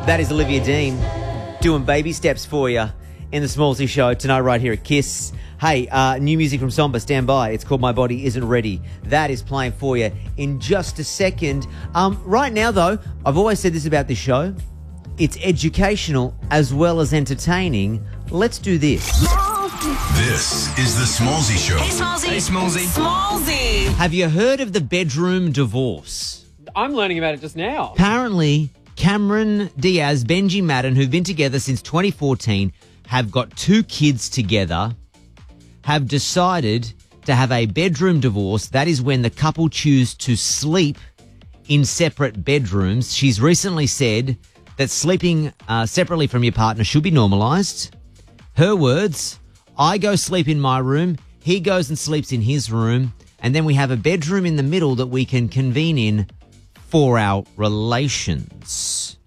That is Olivia Dean doing baby steps for you in the Smallsy Show tonight right here at KISS. Hey, new music from Somba, stand by. It's called My Body Isn't Ready. That is playing for you in just a second. Right now, though, I've always said this about this show. It's educational as well as entertaining. Let's do this. This is the Smallsy Show. Hey, Smallsy. Hey, Smallsy. Smallsy. Have you heard of the bedroom divorce? I'm learning about it just now. Apparently, Cameron Diaz, Benji Madden, who've been together since 2014, have got 2 kids together, have decided to have a bedroom divorce. That is when the couple choose to sleep in separate bedrooms. She's recently said that sleeping separately from your partner should be normalised. Her words, I go sleep in my room, he goes and sleeps in his room, and then we have a bedroom in the middle that we can convene in for our relations.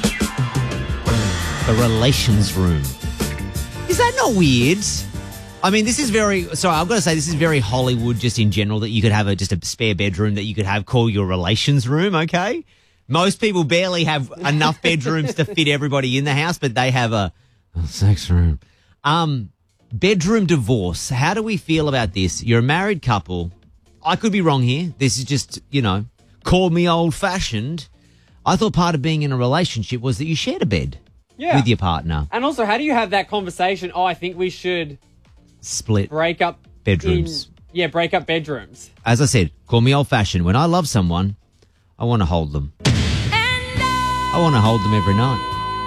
The relations room. Is that not weird? I mean, this is I've got to say, this is very Hollywood just in general, that you could have just a spare bedroom that you could have call your relations room, okay? Most people barely have enough bedrooms to fit everybody in the house, but they have a sex room. Bedroom divorce. How do we feel about this? You're a married couple. I could be wrong here. This is just, call me old-fashioned. I thought part of being in a relationship was that you shared a bed with your partner. And also, how do you have that conversation? Oh, I think we should split break up bedrooms. Break up bedrooms. As I said, call me old-fashioned. When I love someone, I want to hold them. I want to hold them every night.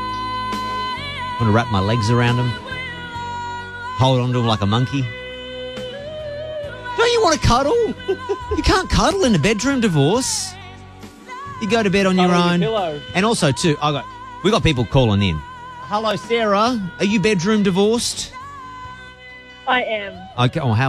I want to wrap my legs around them. Hold on to them like a monkey. Don't you want to cuddle? You can't cuddle in a bedroom divorce. You go to bed on your own. Pillow. And also, too, we got people calling in. Hello, Sarah. Are you bedroom divorced? I am. Okay. Oh,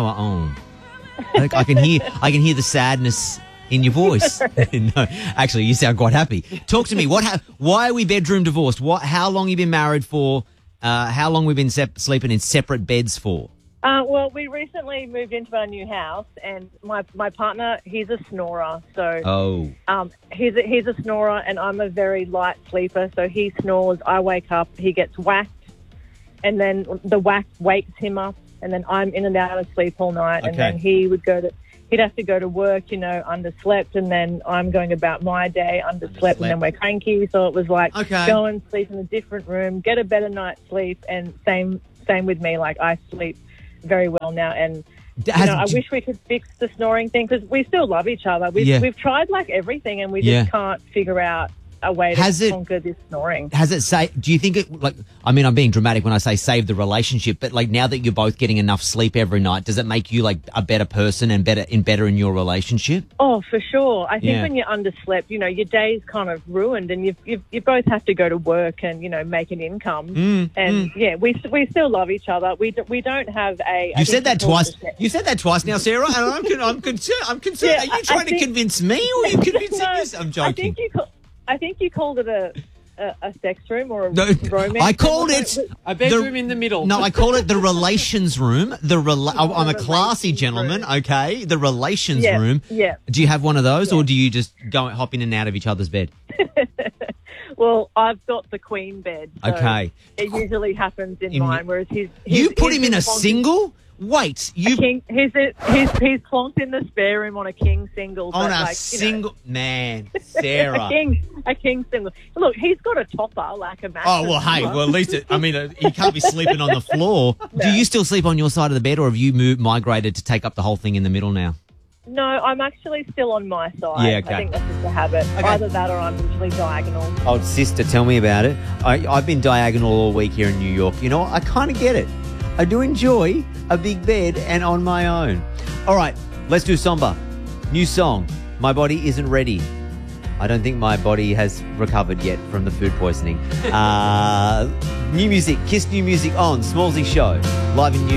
I can hear the sadness in your voice. No, actually, you sound quite happy. Talk to me. Why are we bedroom divorced? How long have you been married for? How long we've been sleeping in separate beds for? Well, we recently moved into our new house, and my partner, he's a snorer. So, he's a snorer, and I'm a very light sleeper. So he snores, I wake up, he gets whacked, and then the whack wakes him up, and then I'm in and out of sleep all night, and then he'd have to go to work, underslept, and then I'm going about my day underslept, and then we're cranky. So it was like, go and sleep in a different room, get a better night's sleep, and same with me. Like, I sleep very well now, and I wish we could fix the snoring thing, because we still love each other. We've tried like everything, and we just can't figure out a way to conquer this snoring. Do you think I'm being dramatic when I say save the relationship, but like now that you're both getting enough sleep every night, does it make you like a better person and better in your relationship? Oh, for sure. I think when you're underslept, your day's kind of ruined, and you both have to go to work and, make an income. We still love each other. We don't have a... You said that twice. You said that twice now, Sarah, and I'm concerned. Are you trying to convince me, or are you convincing yourself? I'm joking. I think you called it a sex room or a romance. I called it a bedroom in the middle. No, I call it the relations room. I'm a classy gentleman, okay? The relations room. Yeah. Do you have one of those, or do you just go hop in and out of each other's bed? Well, I've got the queen bed. So okay. It usually happens in mine, whereas you put him in a single. Wait, he's plonked in the spare room on a king single. Single man, Sarah. a king single. Look, he's got a topper like a mattress. Oh well, hey, at least he can't be sleeping on the floor. No. Do you still sleep on your side of the bed, or have you migrated to take up the whole thing in the middle now? No, I'm actually still on my side. Yeah, okay. I think that's just a habit. Okay. Either that, or I'm usually diagonal. Oh, sister, tell me about it. I've been diagonal all week here in New York. I kind of get it. I do enjoy a big bed and on my own. All right, let's do Somba. New song, My Body Isn't Ready. I don't think my body has recovered yet from the food poisoning. New music, KISS New Music on Smallsy Show, live in New